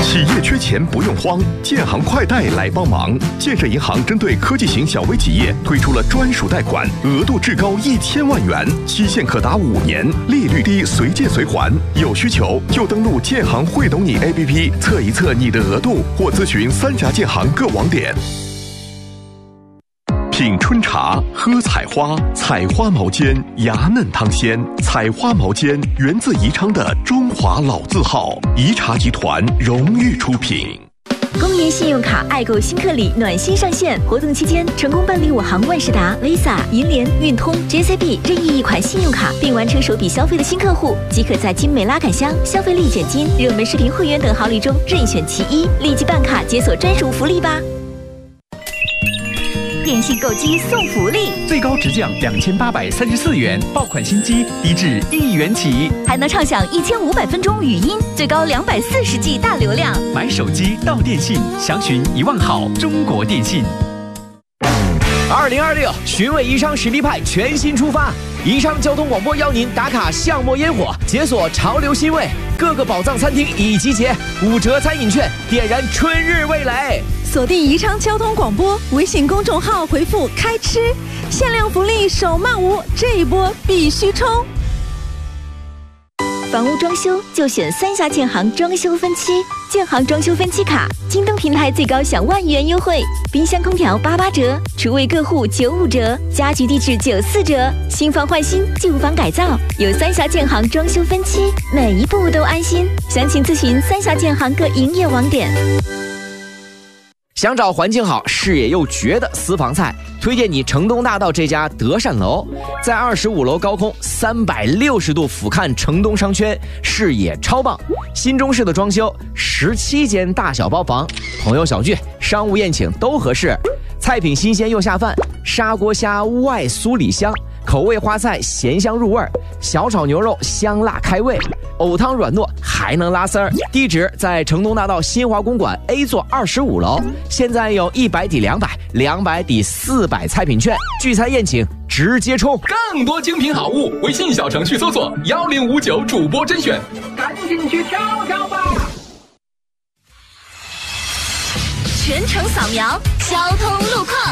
企业缺钱不用慌，建行快贷来帮忙。建设银行针对科技型小微企业推出了专属贷款，额度至高1000万元，期限可达5年，利率低，随借随还。有需求就登录建行会懂你 APP 测一测你的额度，或咨询3家建行各网点。品春茶，喝采花，采花毛尖，芽嫩汤鲜。采花毛尖源自宜昌的中华老字号，宜茶集团荣誉出品。 公银信用卡爱购新客礼暖心上线，活动期间成功办理我行万事达、Visa、银联、运通、JCB 任意一款信用卡，并完成首笔消费的新客户，即可在精美拉杆箱、消费立减金、热门视频会员等好礼中任选其一，立即办卡解锁专属福利吧！电信购机送福利， 最高直降2834元，爆款新机低至1元起， 还能畅享1500分钟语音，最高240G 大流量。 买手机到电信，详询1万号中国电信。 2026寻味宜昌实力派全新出发，宜昌交通广播邀您打卡巷陌烟火，解锁潮流新味，各个宝藏餐厅已集结，5折餐饮券，点燃春日味蕾。 锁定宜昌交通广播微信公众号，回复开吃，限量福利手慢无，这一波必须冲！ 房屋装修就选3峡建行装修分期，建行装修分期卡，京东平台最高享1万元优惠，冰箱空调88折，厨卫各户95折，家居地质94折，新房换新，旧房改造，有3峡建行装修分期，每一步都安心。详情咨询3峡建行各营业网点。 想找环境好、视野又绝的私房菜，推荐你城东大道这家德善楼，在25楼高空，360度俯瞰城东商圈，视野超棒。新中式的装修，17间大小包房，朋友小聚、商务宴请都合适。菜品新鲜又下饭，砂锅虾外酥里香，口味花菜咸香入味，小炒牛肉香辣开胃，藕汤软糯还能拉丝儿。地址在城东大道新华公馆 A 座25楼，现在有100抵200，200抵400菜品券，聚餐宴请直接冲。 更多精品好物，微信小程序搜索1059主播甄选，赶紧去挑挑吧。 全程扫描交通路况。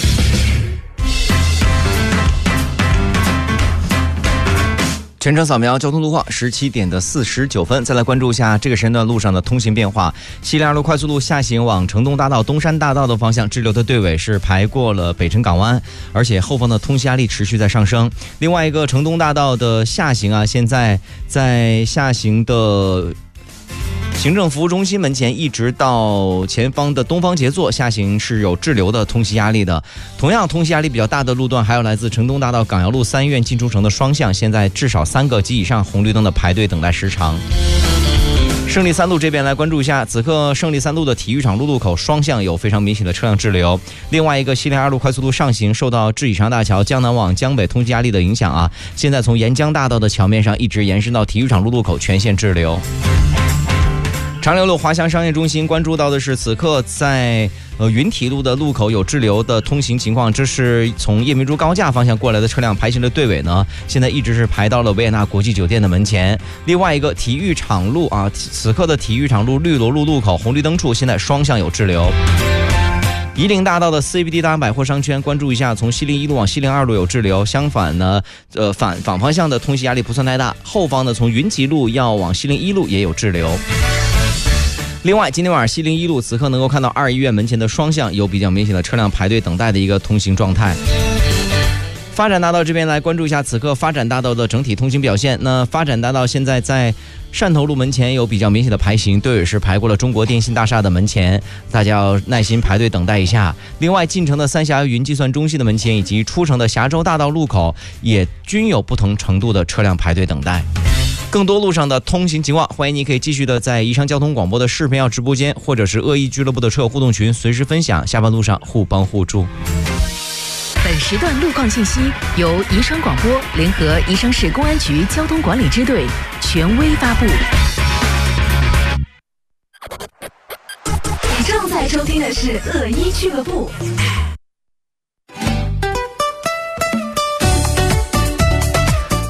全程扫描交通路况，17点49分。再来关注一下这个时间段路上的通行变化。西连2路快速路下行往城东大道、东山大道的方向，滞留的队尾是排过了北辰港湾，而且后方的通行压力持续在上升。另外一个城东大道的下行啊，现在在下行的行政服务中心门前一直到前方的东方杰作下行是有滞留的通行压力的。同样通行压力比较大的路段还有来自城东大道港瑶路3院进出城的双向，现在至少3个及以上红绿灯的排队等待时长。胜利3路这边来关注一下，此刻胜利3路的体育场路口双向有非常明显的车辆滞留。另外一个西连2路快速路上行受到至以长大桥江南往江北通行压力的影响啊，现在从沿江大道的桥面上一直延伸到体育场路口全线滞留。长流路华翔商业中心关注到的是，此刻在云体路的路口有滞留的通行情况，这是从夜明珠高架方向过来的车辆排行的队尾呢，现在一直是排到了维也纳国际酒店的门前。另外一个体育场路啊，此刻的体育场路绿萝路路口红绿灯处现在双向有滞留。夷陵大道的 CBD 大安百货商圈关注一下，从西陵1路往西陵2路有滞留，相反呢，反方向的通行压力不算太大，后方呢从云集路要往西陵1路也有滞留。另外，今天晚上西陵1路此刻能够看到2医院门前的双向有比较明显的车辆排队等待的一个通行状态。发展大道这边来关注一下此刻发展大道的整体通行表现。那发展大道现在在汕头路门前有比较明显的排行，队尾是排过了中国电信大厦的门前，大家要耐心排队等待一下。另外，进城的三峡云计算中心的门前以及出城的峡州大道路口也均有不同程度的车辆排队等待。更多路上的通行情况，欢迎你可以继续的在宜昌交通广播的视频号直播间，或者是恶意俱乐部的车友互动群随时分享，下班路上互帮互助。 本时段路况信息由宜昌广播联合宜昌市公安局交通管理支队权威发布。 你正在收听的是恶意俱乐部。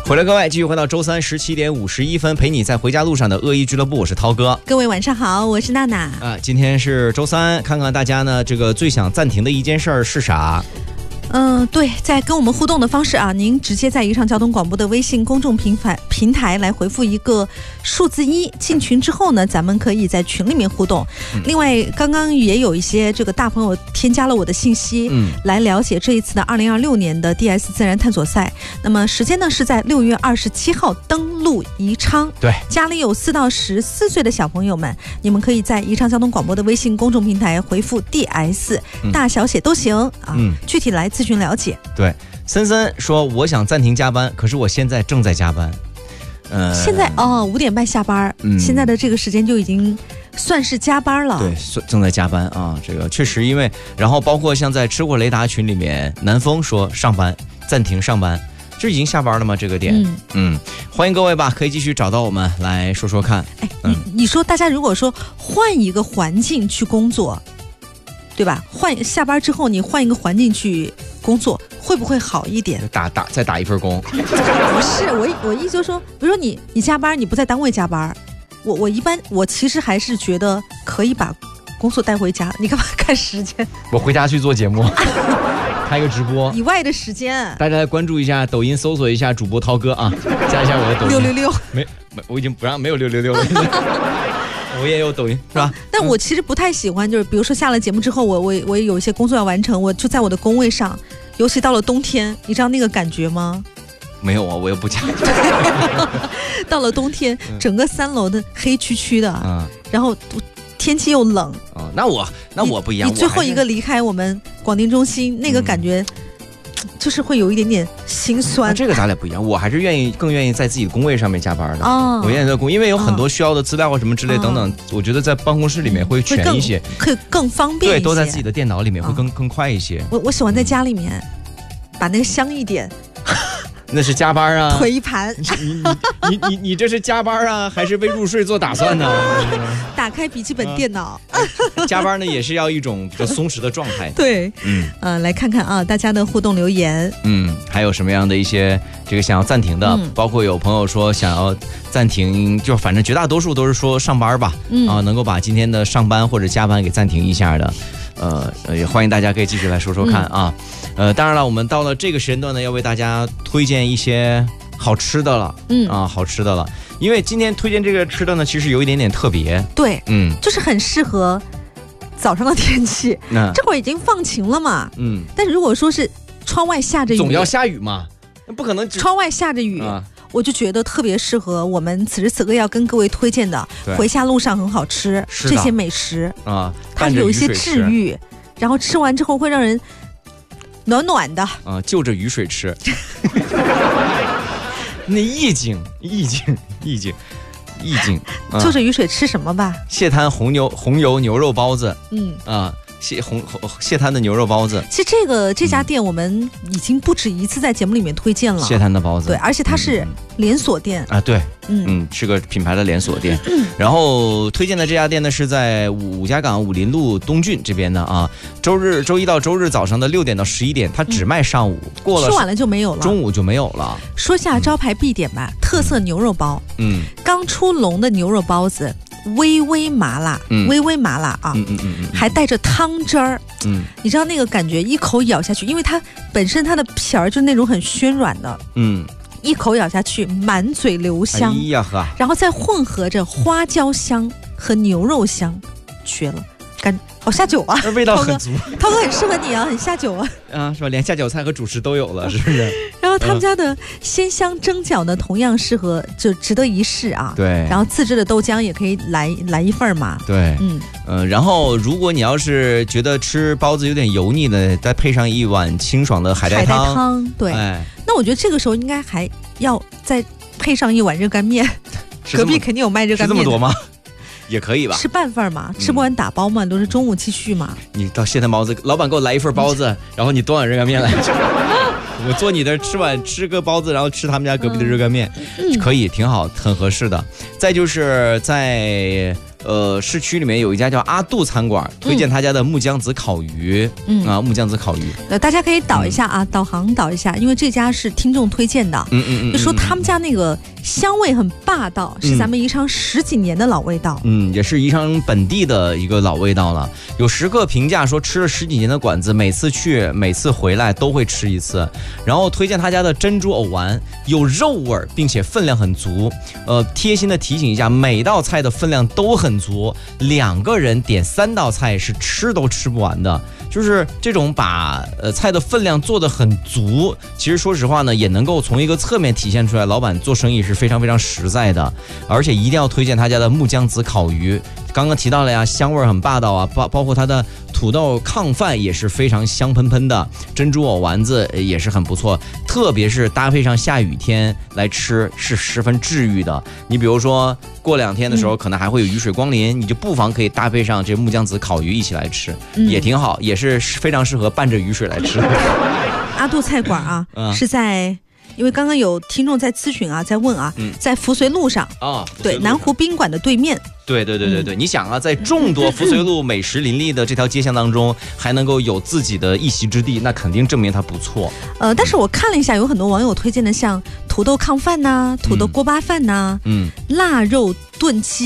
回来各位，继续回到周三17点51分，陪你在回家路上的恶意俱乐部，我是涛哥。 各位晚上好，我是娜娜。 啊，今天是周三，看看大家呢这个最想暂停的一件事儿是啥？ 对，在跟我们互动的方式啊，您直接在宜昌交通广播的微信公众平台来回复一个数字1，进群之后呢，咱们可以在群里面互动。另外，刚刚也有一些这个大朋友添加了我的信息，来了解这一次的2026年的 DS 自然探索赛。那么时间呢是在6月27号登陆宜昌。对，家里有4到14岁的小朋友们，你们可以在宜昌交通广播的微信公众平台回复 DS，大小写都行啊。具体来咨询了解。 对，森森说我想暂停加班，可是我现在正在加班。 现在5点半下班，现在的这个时间就已经算是加班了。 对，正在加班啊，这个确实因为，然后包括像在吃货雷达群里面，南风说上班暂停上班，这已经下班了吗？这个点，欢迎各位吧，可以继续找到我们来说说看。 你说大家如果说换一个环境去工作，对吧？下班之后你换一个环境去工作，会不会好一点？ 再打一份工？ 不是，我意思就是说，比如说你加班，你不在单位加班，我其实还是觉得可以把工作带回家。你干嘛看时间？ 我回家去做节目。开个直播以外的时间， 大家来关注一下抖音，搜索一下主播涛哥啊，加一下我的抖音 666。 没，我已经没有666了。我也有抖音是吧？ 但我其实不太喜欢，就是比如说下了节目之后，我有一些工作要完成，我就在我的工位上，尤其到了冬天，你知道那个感觉吗？ 没有啊，我也不讲。 到了冬天，整个3楼的黑黢黢的，然后天气又冷。 那我不一样。 你最后一个离开我们广电中心，那个感觉就是会有一点点心酸。 这个咱俩不一样，我还是更愿意在自己的工位上面加班的。我愿意在工，因为有很多需要的资料啊什么之类等等，我觉得在办公室里面会全一些， 可以更方便一些。 对，都在自己的电脑里面会更快一些。 我喜欢在家里面把那个香一点。 那是加班啊， 腿一盘。 你这是加班啊，还是为入睡做打算呢？ 打开笔记本电脑。 加班呢也是要一种比较松弛的状态。 对，来看看啊，大家的互动留言。 还有什么样的一些这个想要暂停的？包括有朋友说想要暂停，就反正绝大多数都是说上班吧，能够把今天的上班或者加班给暂停一下的。也欢迎大家可以继续来说说看啊。当然了，我们到了这个时间段呢，要为大家推荐一些好吃的了。好吃的了，因为今天推荐这个吃的呢，其实有一点点特别。 对，就是很适合早上的天气。这会儿已经放晴了嘛。但是如果说是窗外下着雨， 总要下雨嘛，不可能窗外下着雨。我就觉得特别适合我们此时此刻要跟各位推荐的回家路上很好吃这些美食啊，它有一些治愈，然后吃完之后会让人暖暖的啊，就着雨水吃。那意境， 就着雨水吃什么吧？ 蟹滩红油牛肉包子，蟹滩的牛肉包子。 其实这家店我们已经不止一次在节目里面推荐了。 蟹滩的包子， 对，而且它是连锁店啊，对，是个品牌的连锁店。然后推荐的这家店呢是在五家港武林路东郡这边的啊。周一到周日早上的6点到11点，它只卖上午，过了吃完了就没有了， 中午就没有了。 说下招牌必点吧，特色牛肉包，刚出笼的牛肉包子。微微麻辣，啊，还带着汤汁儿，你知道那个感觉，一口咬下去，因为它本身它的皮儿就是那种很暄软的，一口咬下去满嘴留香，然后再混合着花椒香和牛肉香，绝了，好下酒啊！ 味道很足， 涛哥很适合你啊，很下酒啊！ 是吧？连下酒菜和主食都有了，是不是？ 然后他们家的鲜香蒸饺呢，同样适合，就值得一试啊。 对。 然后自制的豆浆也可以来一份嘛。 对。然后如果你要是觉得吃包子有点油腻的，再配上一碗清爽的海带汤。 对。那我觉得这个时候应该还要再配上一碗热干面。隔壁肯定有卖热干面。 是这么多吗？也可以吧， 吃半份嘛，吃不完打包嘛，都是中午继续嘛。 你到蟹滩包子，老板给我来一份包子，然后你端碗热干面来。我坐你的吃个包子，然后吃他们家隔壁的热干面，可以挺好，很合适的。再就是在市区里面有一家叫阿杜餐馆，推荐他家的木姜子烤鱼。木姜子烤鱼。 大家可以导一下啊，导航导一下，因为这家是听众推荐的。就说他们家那个香味很霸道，是咱们宜昌10几年的老味道。 也是宜昌本地的一个老味道了。有食客评价说，吃了10几年的馆子，每次去每次回来都会吃一次。然后推荐他家的珍珠藕丸，有肉味并且分量很足。贴心的提醒一下，每道菜的分量都很足，2个人点3道菜是吃都吃不完的。就是这种把菜的分量做得很足，其实说实话呢，也能够从一个侧面体现出来，老板做生意是非常非常实在的。而且一定要推荐他家的木姜子烤鱼，刚刚提到了呀，香味很霸道啊，包括它的土豆炕饭也是非常香喷喷的，珍珠藕丸子也是很不错，特别是搭配上下雨天来吃是十分治愈的。你比如说过2天的时候可能还会有雨水光临，你就不妨可以搭配上这木姜子烤鱼一起来吃，也挺好，也是非常适合伴着雨水来吃。 阿杜菜馆啊，是在。因为刚刚有听众在咨询啊，在问啊，在福绥路上啊，对，南湖宾馆的对面。对， 你想啊，在众多福绥路美食林立的这条街巷当中，还能够有自己的一席之地，那肯定证明它不错。 但是我看了一下，有很多网友推荐的，像土豆炕饭呐、土豆锅巴饭呐、腊肉炖鸡。